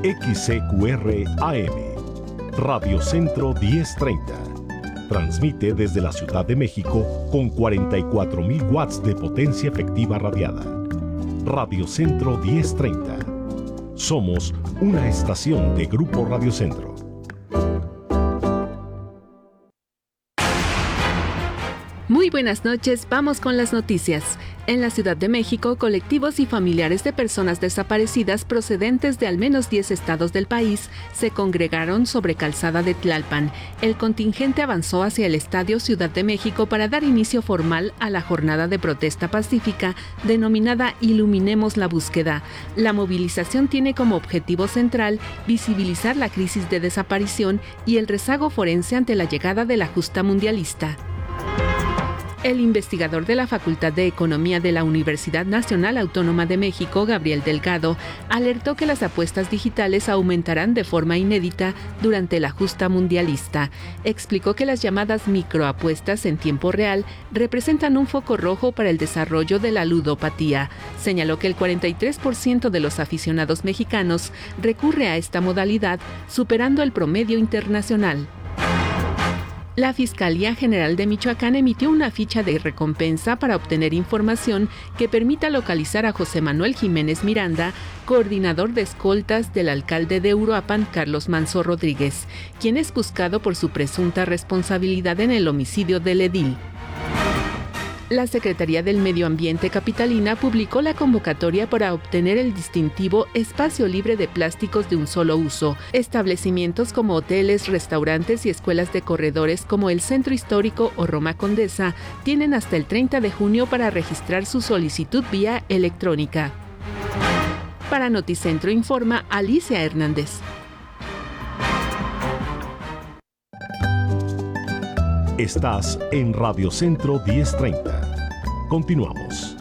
XCQR AM, Radio Centro 1030. Transmite desde la Ciudad de México con 44,000 watts de potencia efectiva radiada. Radio Centro 1030. Somos una estación de Grupo Radio Centro. Muy buenas noches, vamos con las noticias. En la Ciudad de México, colectivos y familiares de personas desaparecidas procedentes de al menos 10 estados del país se congregaron sobre Calzada de Tlalpan. El contingente avanzó hacia el Estadio Ciudad de México para dar inicio formal a la jornada de protesta pacífica denominada Iluminemos la Búsqueda. La movilización tiene como objetivo central visibilizar la crisis de desaparición y el rezago forense ante la llegada de la justa mundialista. El investigador de la Facultad de Economía de la Universidad Nacional Autónoma de México, Gabriel Delgado, alertó que las apuestas digitales aumentarán de forma inédita durante la justa mundialista. Explicó que las llamadas microapuestas en tiempo real representan un foco rojo para el desarrollo de la ludopatía. Señaló que el 43% de los aficionados mexicanos recurre a esta modalidad, superando el promedio internacional. La Fiscalía General de Michoacán emitió una ficha de recompensa para obtener información que permita localizar a José Manuel Jiménez Miranda, coordinador de escoltas del alcalde de Uruapan, Carlos Manso Rodríguez, quien es buscado por su presunta responsabilidad en el homicidio del edil. La Secretaría del Medio Ambiente capitalina publicó la convocatoria para obtener el distintivo Espacio Libre de Plásticos de un Solo Uso. Establecimientos como hoteles, restaurantes y escuelas de corredores como el Centro Histórico o Roma Condesa tienen hasta el 30 de junio para registrar su solicitud vía electrónica. Para Noticentro informa Alicia Hernández. Estás en Radio Centro 1030. Continuamos.